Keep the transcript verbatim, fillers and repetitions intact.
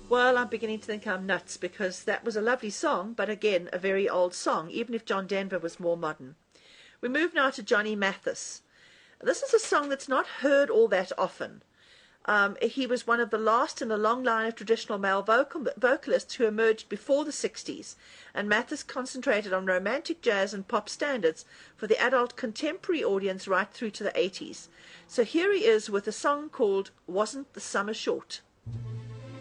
Well, I'm beginning to think I'm nuts because that was a lovely song, but again, a very old song, even if John Denver was more modern. We move now to Johnny Mathis. This is a song that's not heard all that often. Um, he was one of the last in a long line of traditional male vocal, vocalists who emerged before the sixties, and Mathis concentrated on romantic jazz and pop standards for the adult contemporary audience right through to the eighties. So here he is with a song called Wasn't the Summer Short?